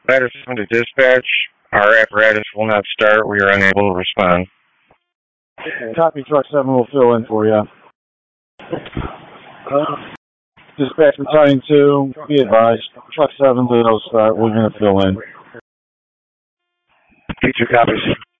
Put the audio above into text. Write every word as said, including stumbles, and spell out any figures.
Ladder seven to dispatch. Our apparatus will not start. We are unable to respond. Copy, Truck seven will fill in for you. Uh, dispatch Battalion two, be advised. Truck seven will start. We're going to fill in. P two copies.